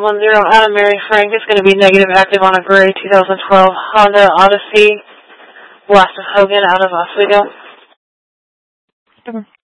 Adam Mary Frank is going to be negative active on a gray 2012 Honda Odyssey, west of Hogan out of Oswego.